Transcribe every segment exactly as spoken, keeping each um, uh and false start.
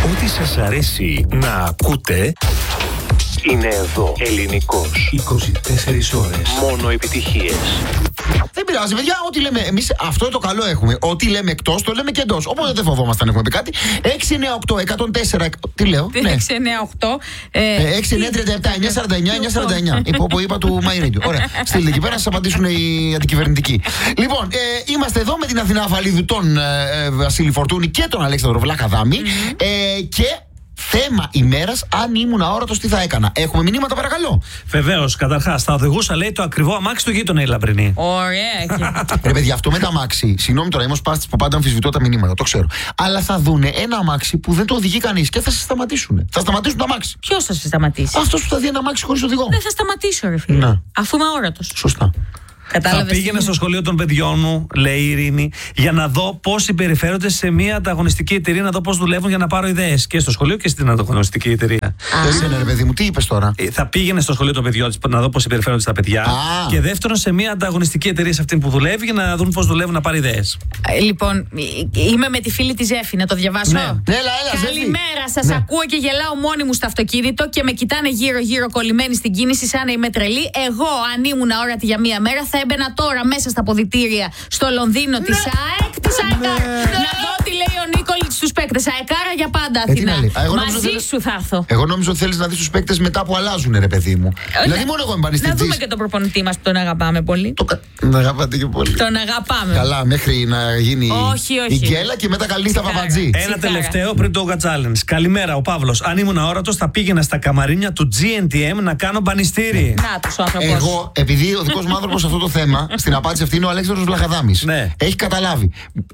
Ό,τι σας αρέσει να ακούτε είναι εδώ. Ελληνικός. είκοσι τέσσερις ώρες. Μόνο επιτυχίες. Δεν πειράζει, παιδιά, ό,τι λέμε. Εμείς αυτό το καλό έχουμε. Ό,τι λέμε εκτός, το λέμε και εντός. Οπότε δεν φοβόμαστε αν έχουμε πει κάτι. έξι εννιά οκτώ εκατόν τέσσερα. Τι λέω, ναι. έξι εννιά οκτώ. έξι εννιά τριάντα επτά εννιά σαράντα εννιά εννιά σαράντα εννιά. Υπό είπα του My Radio. Ωραία. Στείλτε εκεί πέρα, σας απαντήσουν οι αντικυβερνητικοί. Λοιπόν, ε, είμαστε εδώ με την Αθηνά Αφαλίδου, τον ε, Βασίλη Φορτούνη και τον Αλέξανδρο Βλαχαδάμη. Mm-hmm. ε, και θέμα ημέρας, αν ήμουν αόρατος, τι θα έκανα. Έχουμε μηνύματα, παρακαλώ. Βεβαίως, καταρχάς, θα οδηγούσα, λέει, το ακριβό αμάξι του γείτονα η Λαμπρινή. Ωραία. Ρε παιδιά, αυτό με τα αμάξι. Συγγνώμη τώρα, είμαι ο σπάστης που πάντα αμφισβητώ τα μηνύματα, το ξέρω. Αλλά θα δούνε ένα αμάξι που δεν το οδηγεί κανείς και θα σε σταματήσουν. Θα σταματήσουν το αμάξι. Ποιος θα σε σταματήσει? Αυτός που θα δει ένα αμάξι χωρίς οδηγό. Δεν θα σταματήσω, ρε φίλε. Να. Αφού είμαι αόρατος. Σωστά. Κατάλαβες. Θα πήγαινε στο σχολείο των παιδιών μου, λέει η Ειρήνη, για να δω πώς συμπεριφέρονται σε μια ανταγωνιστική εταιρεία, να δω πώς δουλεύουν για να πάρω ιδέες και στο σχολείο και στην ανταγωνιστική εταιρεία. Εσένα, ρε παιδί μου, τι είπες τώρα? Ε, θα πήγαινε στο σχολείο των παιδιών της να δω πώς συμπεριφέρονται στα παιδιά. Α. Και δεύτερον, σε μια ανταγωνιστική εταιρεία σε αυτήν που δουλεύει για να δουν πώς δουλεύουν να πάρει ιδέες. Ε, λοιπόν, είμαι με τη φίλη τη Ζέφη, να το διαβάσω. Ναι. Έλα, έλα, Καλημέρα, σας ναι. ακούω και γελάω μόνη μου στο αυτοκίνητο και με κοιτάνε γύρω-γύρω κολλημένοι στην κίνηση σαν να είμαι τρελή. Εγώ, αν ήμουν αόρατη για μία μέρα, θα έμπαινα τώρα μέσα στα αποδυτήρια στο Λονδίνο της ΑΕΚ, της ΑΕΚΑΡ, να δω τι λέει ο Νίκολιτς στους παίκτες. ΑΕΚΑΡΑ για πάντα, Αθηνά. Μαζί θέλεις... σου θα έρθω. Εγώ νόμιζα ότι θέλεις να δεις τους παίκτες μετά που αλλάζουν, ρε παιδί μου. Ε, δηλαδή, μόνο εγώ εμφανιστητής. Να δούμε και τον προπονητή μας που τον αγαπάμε πολύ. Το... Τον αγαπάτε και πολύ. Τον αγαπάμε. Καλά, μέχρι να γίνει όχι, όχι. η γκέλα και μετά καλή στα Παπατζή. Ένα Σικάρα. Τελευταίο πριν το Yoga Challenge. Καλημέρα, ο Παύλος. Αν ήμουν αόρατος, θα πήγαινα στα καμαρίνια του τζι εν τι εμ να κάνω μπανιστήρι. Να τους ο άνθρωπος. Εγώ, επειδή ο δικός μου άνθρωπος σε αυτό το θέμα, στην απάντηση αυτή είναι ο Αλέξανδρος Βλαχαδάμης. Ναι. Έχει καταλάβει.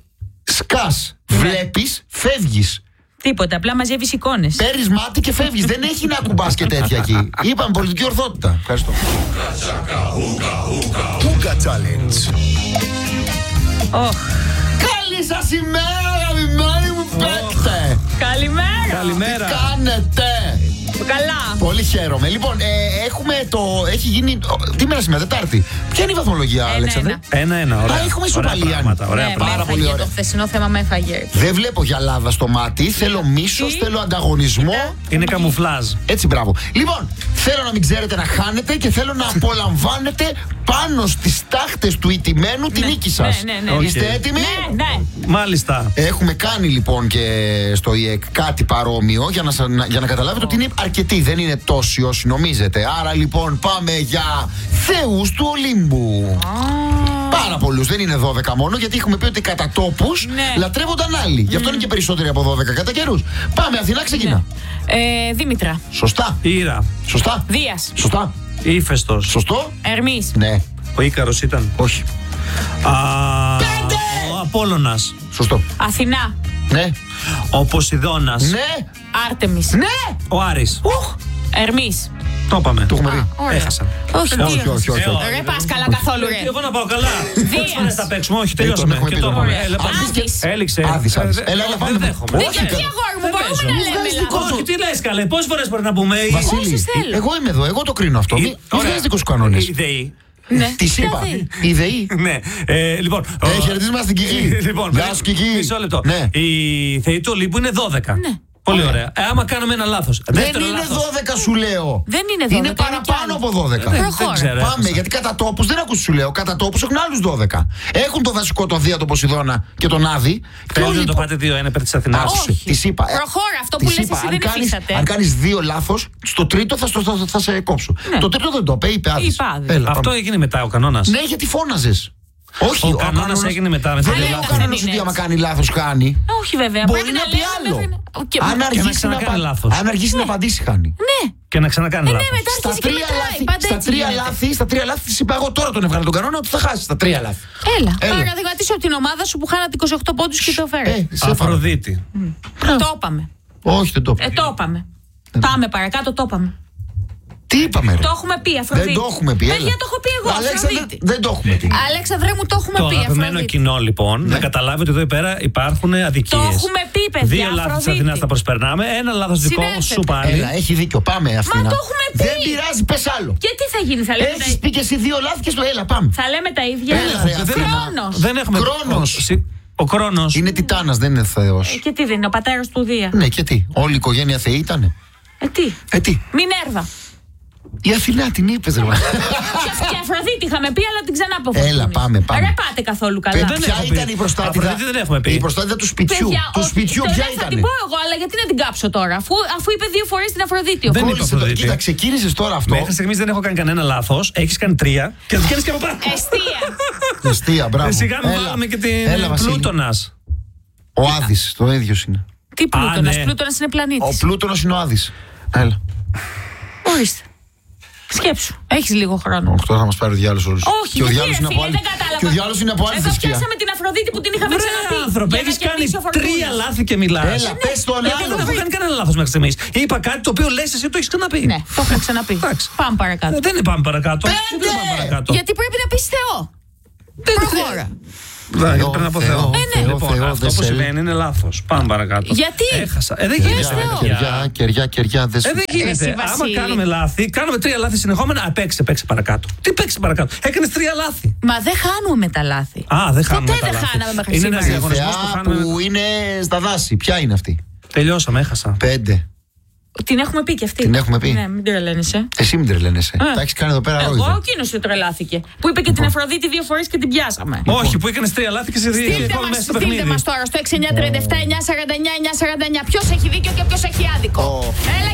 Σκάς, ναι. βλέπεις, φεύγεις. Τίποτα, απλά μαζεύεις εικόνες. Παίρνεις μάτι και φεύγεις. Δεν έχει να κουμπάς και τέτοια εκεί. Είπαμε πολιτική ορθότητα. Ευχαριστώ. Yoga Challenge. Oh. Καλή σας ημέρα, αγαπημένοι μου παίκτε. Καλημέρα. Καλημέρα. Τι κάνετε? Καλά. Πολύ χαίρομαι. Λοιπόν, ε, έχουμε το. Έχει γίνει. Τι μέρα σήμερα, Τετάρτη. Ποια είναι η βαθμολογία, Ένα, Αλέξανδρε? Ένα-ένα, ωραία. Α, έχουμε Ωραία ισοπαλία. πράγματα, ωραία Ναι, πράγματα. πάρα με πολύ έφαγε ωραία. το χθεσινό θέμα, με έφαγε. Δεν βλέπω γυαλάδα στο μάτι. Θέλω μίσος, θέλω ανταγωνισμό. Είναι καμουφλάζ. Έτσι, μπράβο. Λοιπόν, θέλω να μην ξέρετε να χάνετε και θέλω να απολαμβάνετε πάνω στις τάχτες του ηττημένου τη νίκη σας. ναι, ναι, ναι. Είστε Okay. έτοιμοι? Ναι, ναι. Μάλιστα. Έχουμε κάνει λοιπόν και στο ι εκ κάτι παρόμοιο για να, σα- να- για να καταλάβετε ότι είναι αρκετοί, δεν είναι τόσοι όσοι νομίζετε. Άρα λοιπόν πάμε για θεούς του Ολύμπου. Πάρα πολλούς, δεν είναι δώδεκα μόνο, γιατί έχουμε πει ότι κατά τόπους Ναι. λατρεύονταν άλλοι. Γι' αυτό είναι και περισσότεροι από δώδεκα κατά καιρούς. Πάμε, Αθηνά, ξεκινά. Ε, Δήμητρα. Σωστά. Ήρα. Σωστά. Δίας. Σωστά. Ήφαιστος. Σωστό. Ερμής. Ναι. Ο Ίκαρος ήταν. Όχι. Α, ο Απόλλωνας. Σωστό. Αθηνά. Ναι. Ο Ποσειδώνας. Ναι. Άρτεμις. Ναι. Ο Άρης. Ουχ. Ερμής. Το είπαμε. Το έχουμε πει. Ωραία. Έχασα. Όχι, Όχι, τι όχι, όχι, όχι. Ρε πας καλά καθόλου, ρε. Εγώ να πάω καλά. Δίας. Πόσες φορές θα παίξουμε, όχι, τον τελειώσαμε. έχουμε Και πει, το τον είπαμε. έχουμε. Έλα, πάμε. Άδης. Έληξε. Άδης, άδης. Ε, Έλα, έλα, πάμε. Δεν δέχομαι. Όχι, Γιατί καλά. αγόρι μου, Δεν μπορούμε παίζω. να Μη λέμε βγάζεις δικό λάθος. σου. Όχι, τι λες καλέ, πόσες φορές μπορεί να πούμε. Βασίλη, Όσες θέλω. εγώ είμαι εδώ, εγώ το κρίνω αυτό. Μη Ωραία. βγάζεις δικούς σου κανόνες. Η ΔΕΗ. Ναι. Τη Ποια είπα. ΔΕΗ? Η ΔΕΗ. Ναι. Ε, λοιπόν. Ε, χαιρετίσματα στην Κική. Λοιπόν, Γεια σου, Κική. Μισό λεπτό. Ναι. Η ΔΕΗ του Ολύμπου είναι δώδεκα. Ναι. Πολύ ωραία. Ε, άμα κάνουμε ένα λάθος. Δεν Δεύτερο είναι λάθος. δώδεκα, σου λέω. Δεν είναι δώδεκα, Είναι είναι παραπάνω κι άλλο. από δώδεκα. Δεν- Προχώρα. δεν ξέρω, Πάμε, έχασα. γιατί κατά τόπους δεν ακούς, σου λέω. Κατά τόπους έχουν άλλους δώδεκα. Έχουν το δασικό, το Δία, τον Ποσειδώνα και τον Άδη. Και Θέλετε όλοι να το υπο- πάτε δύο ένα υπέρ της Αθηνάς. Άκουσε, Όχι. της είπα. ε, Προχώρα, αυτό που της λες είπα, εσύ αν δεν κάνεις- υφίσταται. Αν κάνεις δύο λάθος, στο τρίτο θα, στο- θα, θα σε κόψω. Ναι. Το τρίτο δεν το είπε, είπε Άδης. Είπε Άδης. Έλα, Αυτό πάμε. έγινε μετά ο κανόνας. Ναι, γιατί φώναζες. Όχι, Ο κανόνας έγινε μετά. μετά Δεν το λέει ο λάθος. κανόνας. κανόνας είναι ότι άμα έτσι. κάνει λάθος κάνει. Όχι βέβαια. Μπορεί πρέπει να πει λέμε άλλο. μέχρι να- Και- Αν και να αργήσει να, ξανακάνει απα- λάθος. αν αργήσει να απαντήσει, χάνει. Ναι. Και να ξανακάνει Ε, ναι, λάθος. μετά Στα αρχίζει και τρία, μετράει. λάθη, Πάντα στα, έτσι τρία γίνεται. λάθη, στα τρία λάθη της είπα εγώ τώρα τον έβγαλε τον κανόνα ότι θα χάσει στα τρία λάθη. Έλα. Έλα. Παραδειγματίσω από την ομάδα σου που χάνατε είκοσι οκτώ πόντους και το φέρε. Ε, σε φάρα. Αφροδίτη. Το είπαμε. Όχι, δεν το Ε, είπα. το είπαμε. Πάμε παρακάτω, το είπαμε. Τι είπαμε, ρε. Το έχουμε πει, Αφροδίτη. Δεν το έχουμε πει. Παιδιά, έλα. το έχω πει εγώ, Αλέξανδρε, Αφροδίτη. δεν το έχουμε πει. Αλέξανδρε μου, το έχουμε Το πει, αγαπημένο Αφροδίτη. κοινό λοιπόν να καταλάβει ότι εδώ πέρα υπάρχουν αδικίες. Το έχουμε πει, παιδιά, Δύο λάθη της Αφροδίτη. Αθηνάς τα προσπερνάμε. Ένα λάθος δικό μου Συνέρχεται. σου πάλι. Έλα, έχει δίκιο. Πάμε, Αθήνα. το έχουμε πει. Δεν πειράζει, πες άλλο. Και τι θα γίνει, θα λέμε, Έχεις τα... πει και εσύ δύο λάθη και στο έλα, πάμε. θα λέμε τα ίδια. Έλα, ρε, Αθήνα. Χρόνος. Δεν έχουμε. Χρόνος. Ο, συ- Ο Κρόνος. Είναι τιτάνας, δεν είναι θεός. Ε, και τι δεν είναι, ο πατέρας του Δία. Ναι, και τι. Όλη η οικογένεια θεή ήτανε. Ε, τι. Ε, τι. Μινέρβα. Η Αθηνά την είπες, ρε. Και Αφροδίτη είχαμε πει, αλλά την ξανά αποφασίσαμε. Έλα, πάμε, πάμε. Ρε πάτε καθόλου καλά. Πε- Δεν Ποια έχω ήταν πει. η προστάτηδα? Αφροδίτη δεν έχουμε πει. Η προστάτηδα του σπιτιού. Παιδιά, Του όχι, σπιτιού το- ποια Θα ήταν? την πω εγώ, αλλά γιατί να την κάψω τώρα, αφού, αφού είπε δύο φορές την Αφροδίτη. ο Δεν Φρόνης. είπα Κόλλησε το- Αφροδίτη. Κοίτα, ξεκίνησες τώρα αυτό. Μέχρι στιγμής δεν έχω κάνει κανένα λάθος. Έχεις κάνει τρία και θα βγαίνεις και από πάνω. Εστία. Εστία, μπράβο. Ε, Σιγά μην Έλα. βάλαμε και την Έλα, Βασίλη. Πλούτονας. Ο Άδης, το ίδιο είναι. Τι Πλούτονας, ναι. Πλούτονας είναι Ο πλανήτης. Πλούτονος είναι ο Άδης. Έλα. Ορίστε. Σκέψου, έχεις λίγο χρόνο. Όχι, τώρα θα μας πάρει ο διάλογος όλους. Όχι, Και ο γιατί, διάλογος ρε είναι από φίλε, άλλη- δεν κατάλαβα. Και ο διάλογος είναι από άλλη Εδώ θρησκεία. πιάσαμε την Αφροδίτη που την είχαμε Βρε ξαναπεί. άνθρωπε, για να έχεις κάνει κερδίσει ο Φορτούνης. τρία λάθη και μιλάς. Έλα, πες το Εγώ άλλο. δεν έχω κάνει κανένα λάθος μέχρι στιγμής. Είπα κάτι το οποίο λες εσύ το έχεις ξαναπεί. Ναι, το έχουμε ξαναπεί. Εντάξει. Πάμε παρακάτω. Ε, Δεν είναι πάμε παρακάτω. Πέντε! Δεν πάμε παρακάτω. Γιατί πρέπει να πεις Θεό. Προχώρα. Βέβαια, γιατί πρέπει να πω Θεό, Θεό. Ε, ναι. Λοιπόν, Θεό, αυτό δεν που σε- συμβαίνει είναι λάθος. Πάμε παρακάτω. Γιατί? Έχασα. Ε, δεν Πες γίνεται. Θεό. παιδιά. Κεριά, κεριά, κεριά, δεν Ε, σου. δεν γίνεται. Εσύ, Άμα Βασίλη. κάνουμε λάθη, κάνουμε τρία λάθη συνεχόμενα. Α, παίξε, παίξε παρακάτω. Τι παίξε παρακάτω. Έκανε τρία λάθη. Μα δεν χάνουμε με τα λάθη. Α, δεν χάνουμε. Ποτέ τα δεν λάθη. χάναμε μέχρι Είναι σήμερα. ένας Η διαγωνισμός που θεά χάνουμε. που είναι στα δάση. Ποια είναι αυτή? Τελειώσαμε, έχασα. Πέντε. Την έχουμε πει και αυτή. Την έχουμε πει. Ναι, μην τρελαίνεσαι. Εσύ μην τρελαίνεσαι. Ε. Τα έχεις κάνει εδώ πέρα Εγώ, ρόιδο. εκείνο τρελάθηκε. Που είπε και την Αφροδίτη δύο φορές και την πιάσαμε. Όχι, που έκανε τρία λάθη και σε δύο Στείλτε ακόμα μας, μέσα στο στείλτε παιχνίδι. μας τώρα στο έξι εννιά τριάντα επτά εννιά σαράντα εννιά εννιά σαράντα εννιά ποιος έχει δίκιο και ποιος έχει άδικο. Ω. Έλα